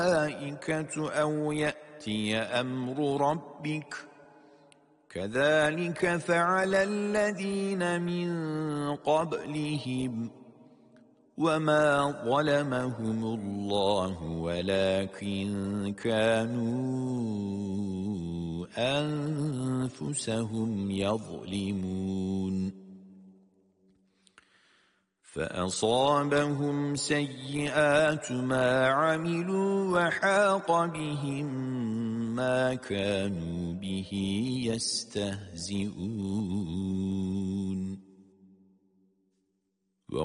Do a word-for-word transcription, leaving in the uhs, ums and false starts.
الملائكة أو يأتي أمر ربك كذلك فعل الذين من قبلهم وما ظلمهم الله ولكن كانوا أنفسهم يظلمون فأصابهم سيئات ما عملوا وحاق بهم ما كانوا به يستهزئون